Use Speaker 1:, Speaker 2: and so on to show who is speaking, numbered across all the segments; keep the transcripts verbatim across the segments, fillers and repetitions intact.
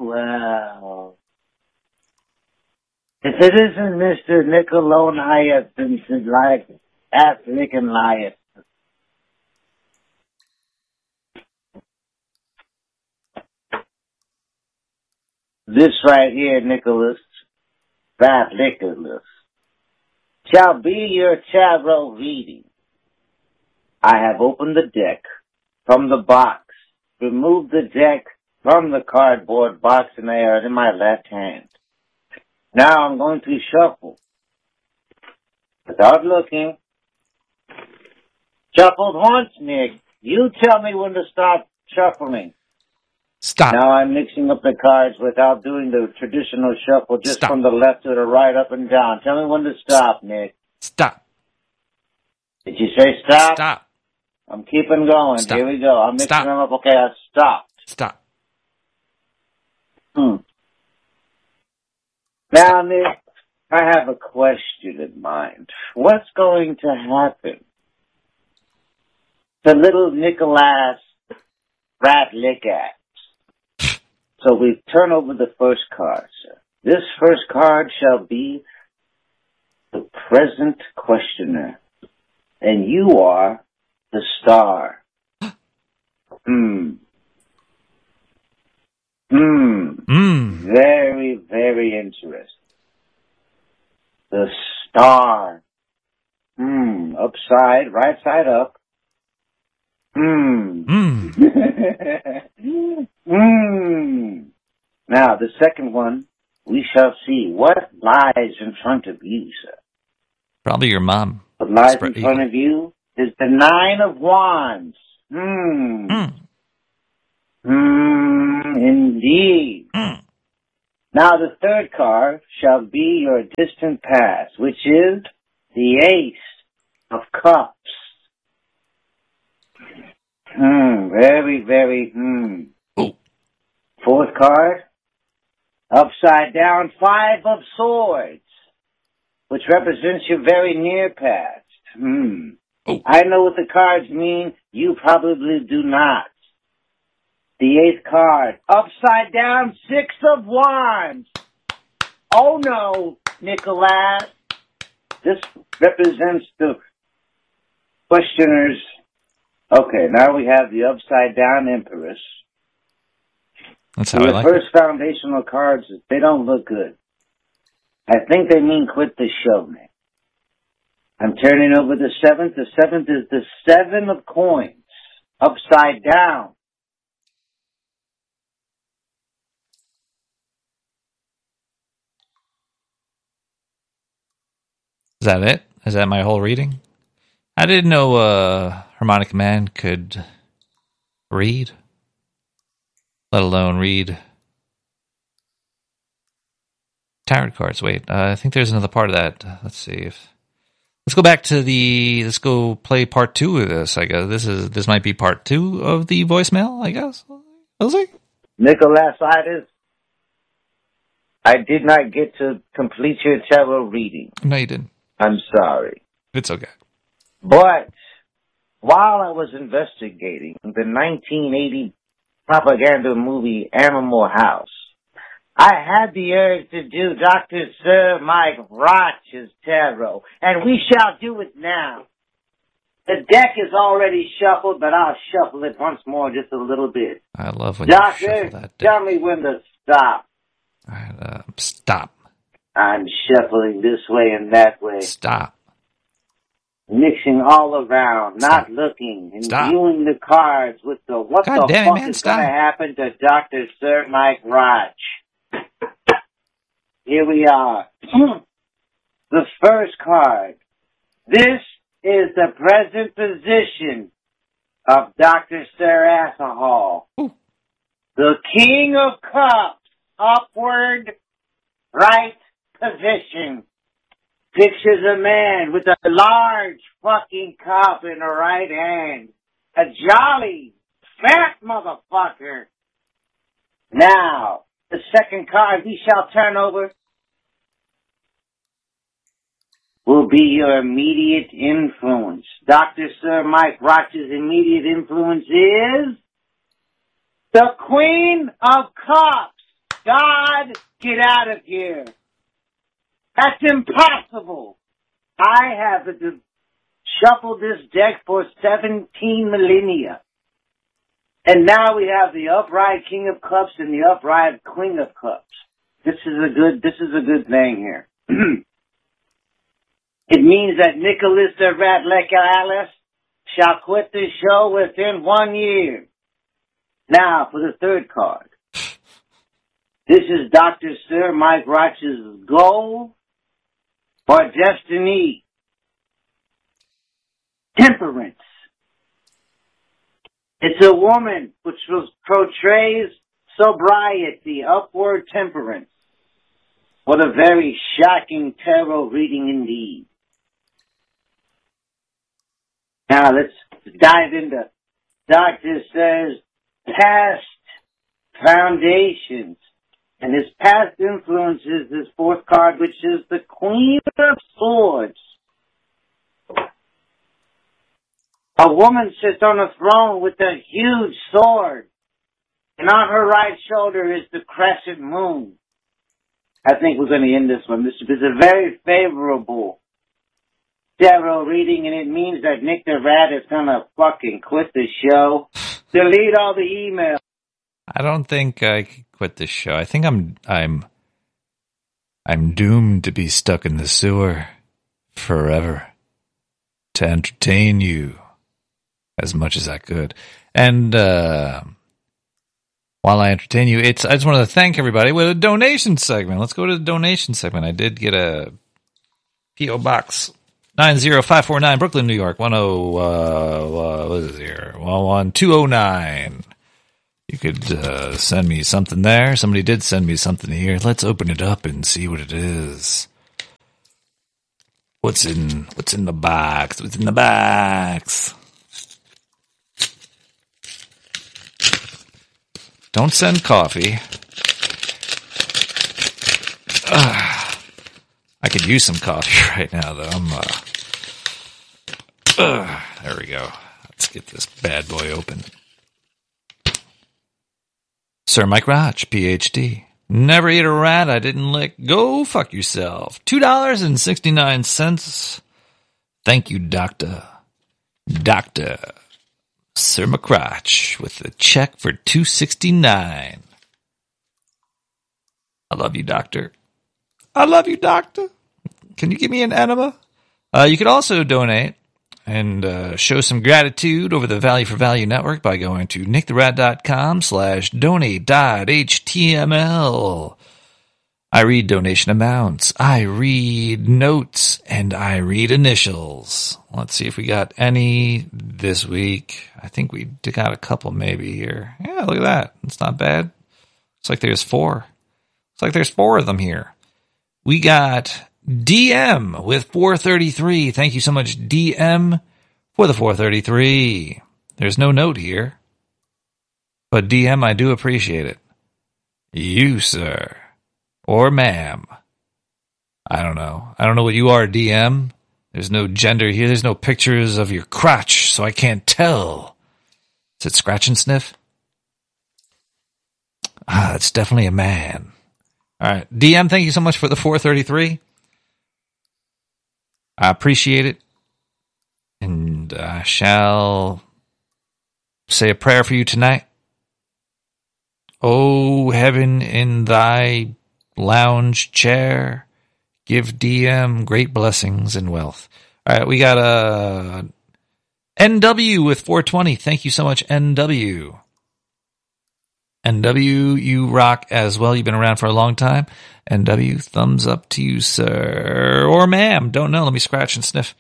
Speaker 1: well. If it isn't Mister Nicolonias and like African Lias. This right here, Nicholas, Bad Nicholas, shall be your tarot reading. I have opened the deck from the box, removed the deck from the cardboard box, and I are in my left hand. Now I'm going to shuffle. Without looking. Shuffled once, Nick. You tell me when to stop shuffling.
Speaker 2: Stop.
Speaker 1: Now I'm mixing up the cards without doing the traditional shuffle, just
Speaker 2: Stop.
Speaker 1: from the left to the right, up and down. Tell me when to stop, Nick.
Speaker 2: Stop.
Speaker 1: Did you say stop?
Speaker 2: Stop.
Speaker 1: I'm keeping going.
Speaker 2: Stop.
Speaker 1: Here we go. I'm mixing
Speaker 2: Stop.
Speaker 1: them up. Okay, I stopped.
Speaker 2: Stop.
Speaker 1: Hmm. Now, Nick, I have a question in mind. What's going to happen to little Nicholas Ratlickax? So we turn over the first card, sir. This first card shall be the present questioner. And you are the star. Hmm. Hmm.
Speaker 2: Mm.
Speaker 1: Very, very interesting. The star. Hmm. Upside, right side up. Hmm.
Speaker 2: Mm.
Speaker 1: Hmm. Now, the second one, we shall see what lies in front of you, sir.
Speaker 2: Probably your mom.
Speaker 1: What lies
Speaker 2: Spread
Speaker 1: in front
Speaker 2: eagle.
Speaker 1: of you is the Nine of Wands. Hmm.
Speaker 2: Mm.
Speaker 1: Hmm, indeed.
Speaker 2: Mm.
Speaker 1: Now the third card shall be your distant past, which is the Ace of Cups. Hmm, very, very, hmm.
Speaker 2: Oh.
Speaker 1: Fourth card, upside down, Five of Swords, which represents your very near past. Hmm.
Speaker 2: Oh.
Speaker 1: I know what the cards mean. You probably do not. The eighth card, upside down, Six of Wands. Oh no, Nicholas. This represents the questioners. Okay, now we have the upside down Empress.
Speaker 2: That's how
Speaker 1: And
Speaker 2: I
Speaker 1: the
Speaker 2: like
Speaker 1: first
Speaker 2: it.
Speaker 1: foundational cards, they don't look good. I think they mean quit the show, man. I'm turning over the seventh. The seventh is the Seven of Coins, upside down.
Speaker 2: Is that it? Is that my whole reading? I didn't know uh, Harmonica Man could read, let alone read tarot cards. Wait, uh, I think there's another part of that. Let's see if let's go back to the. Let's go play part two of this. I guess this is this might be part two of the voicemail. I guess. We'll see.
Speaker 1: Nicolasitis, I did not get to complete your tarot reading.
Speaker 2: No, you didn't.
Speaker 1: I'm sorry.
Speaker 2: It's okay.
Speaker 1: But while I was investigating the nineteen eighty propaganda movie Animal House, I had the urge to do Doctor Sir Mike Roch's tarot, and we shall do it now. The deck is already shuffled, but I'll shuffle it once more just a little bit.
Speaker 2: I love when you
Speaker 1: Doctor,
Speaker 2: shuffle that.
Speaker 1: tell
Speaker 2: Deck.
Speaker 1: me when to stop.
Speaker 2: All right, uh, stop.
Speaker 1: I'm shuffling this way and that way.
Speaker 2: Stop.
Speaker 1: Mixing all around,
Speaker 2: Stop.
Speaker 1: not looking, and
Speaker 2: Stop.
Speaker 1: viewing the cards with the what
Speaker 2: God
Speaker 1: the
Speaker 2: damn it,
Speaker 1: fuck
Speaker 2: man,
Speaker 1: is
Speaker 2: stop.
Speaker 1: going to happen to Doctor Sir Mike Roch. Here we are. The first card. This is the present position of Doctor Sir Alcohol.
Speaker 2: Ooh.
Speaker 1: The King of Cups, upward, right position. Pictures a man with a large fucking cup in the right hand. A jolly, fat motherfucker. Now, the second card we shall turn over will be your immediate influence. Doctor Sir Mike Roch's immediate influence is the Queen of Cups. God, get out of here. That's impossible. I have to shuffle this deck for seventeen millennia. And now we have the upright King of Cups and the upright Queen of Cups. This is a good, this is a good thing here. It means that Nicholas the Radleckalis shall quit the show within one year. Now, for the third card. This is Doctor Sir Mike Roch's goal or destiny. Temperance. It's a woman which portrays sobriety, upward temperance. What a very shocking tarot reading indeed. Now let's dive into Doctor Sir's past foundations and his past influences, this fourth card, which is the Queen of Swords. A woman sits on a throne with a huge sword, and on her right shoulder is the crescent moon. I think we're going to end this one. This is a very favorable tarot reading, and it means that Nick the Rat is going to fucking quit the show. Delete all the emails.
Speaker 2: I don't think I could quit this show. I think I'm I'm I'm doomed to be stuck in the sewer forever to entertain you as much as I could. And uh, while I entertain you, it's I just want to thank everybody with a donation segment. Let's go to the donation segment. I did get a P O Box nine zero five four nine, Brooklyn, New York, one oh, uh, what is it here? one one two oh nine. You could uh, send me something there. Somebody did send me something here. Let's open it up and see what it is. What's in What's in the box? What's in the box? Don't send coffee. Uh, I could use some coffee right now, though. I'm. Uh, uh, there we go. Let's get this bad boy open. Sir Mike Roch, P H D. Never eat a rat I didn't lick. Go fuck yourself. two dollars and sixty-nine cents. Thank you, Doctor. Doctor Sir McCrotch with a check for two dollars and sixty-nine cents. I love you, Doctor. I love you, Doctor. Can you give me an enema? Uh, you could also donate and uh, show some gratitude over the Value for Value Network by going to nicktherat.com slash donate.html. I read donation amounts, I read notes, and I read initials. Let's see if we got any this week. I think we got a couple maybe here. Yeah, look at that. It's not bad. Looks like there's four. Looks like there's four of them here. We got D M with four thirty-three. Thank you so much, D M, for the four thirty-three. There's no note here, but D M, I do appreciate it. You, sir, or ma'am. I don't know. I don't know what you are, D M. There's no gender here. There's no pictures of your crotch, so I can't tell. Is it scratch and sniff? Ah, it's definitely a man. All right, D M, thank you so much for the four thirty-three. I appreciate it, and I shall say a prayer for you tonight. O heaven, in thy lounge chair, give D M great blessings and wealth. All right, we got a N W with four twenty. Thank you so much, N W. N W, you rock as well. You've been around for a long time. N W, thumbs up to you, sir. Or ma'am. Don't know. Let me scratch and sniff.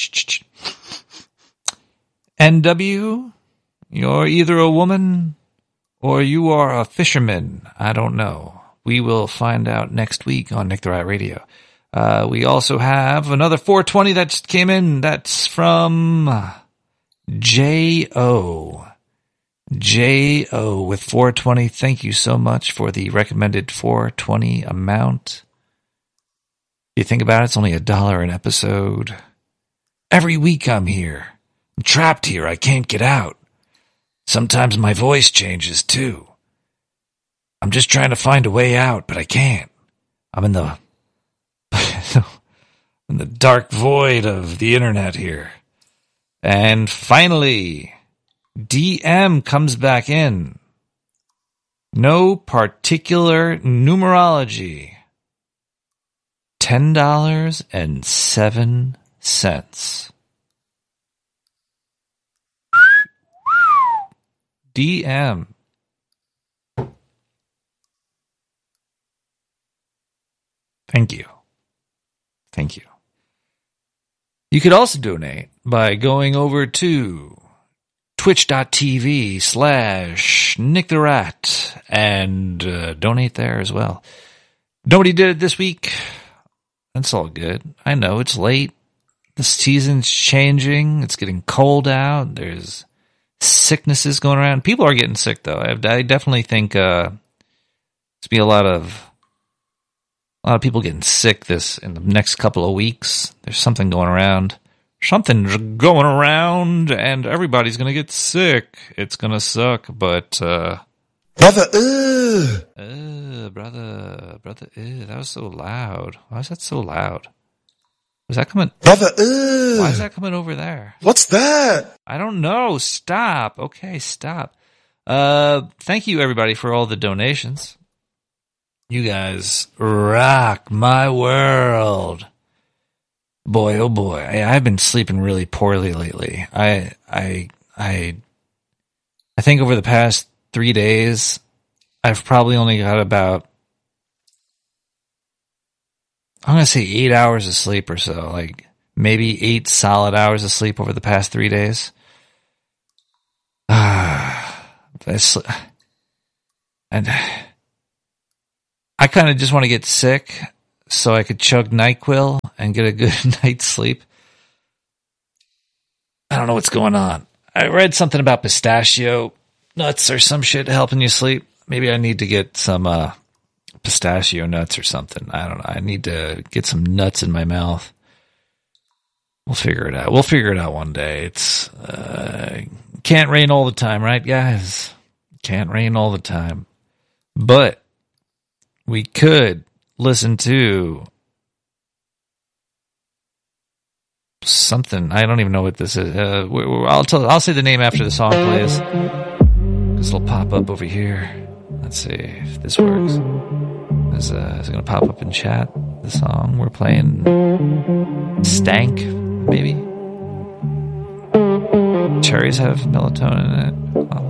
Speaker 2: N W, you're either a woman or you are a fisherman. I don't know. We will find out next week on Nick the Rat Radio. Uh, we also have another four twenty that just came in. That's from J O. J O with four twenty. Thank you so much for the recommended four twenty amount. If you think about it, it's only a dollar an episode. Every week I'm here. I'm trapped here. I can't get out. Sometimes my voice changes too. I'm just trying to find a way out, but I can't. I'm in the in the dark void of the internet here. And finally, D M comes back in. No particular numerology. ten dollars and seven cents. D M. Thank you. Thank you. You could also donate by going over to twitch.tv slash Nick the Rat and uh, donate there as well. Nobody did it this week. That's all good. I know it's late. The season's changing. It's getting cold out. There's sicknesses going around. People are getting sick, though. I, I definitely think uh, there's be a lot of a lot of people getting sick this in the next couple of weeks. There's something going around. Something's going around, and everybody's gonna get sick. It's gonna suck, but uh,
Speaker 3: brother, uh,
Speaker 2: uh brother, brother, uh, that was so loud. Why is that so loud? Was that coming?
Speaker 3: Brother, uh,
Speaker 2: why is that coming over there?
Speaker 3: What's that?
Speaker 2: I don't know. Stop. Okay, stop. Uh, thank you everybody for all the donations. You guys rock my world. Boy, oh boy, I, I've been sleeping really poorly lately. I, I, I, I think over the past three days, I've probably only got about, I'm going to say eight hours of sleep or so, like maybe eight solid hours of sleep over the past three days. Ah, and I kind of just want to get sick so I could chug NyQuil and get a good night's sleep. I don't know what's going on. I read something about pistachio nuts or some shit helping you sleep. Maybe I need to get some uh, pistachio nuts or something. I don't know. I need to get some nuts in my mouth. We'll figure it out. We'll figure it out one day. It's uh, can't rain all the time, right, guys? Can't rain all the time. But we could listen to something. I don't even know what this is. Uh, I'll tell. I'll say the name after the song plays. This will pop up over here. Let's see if this works. Is, uh, is it going to pop up in chat? The song we're playing, Stank, maybe. Cherries have melatonin in it. Oh.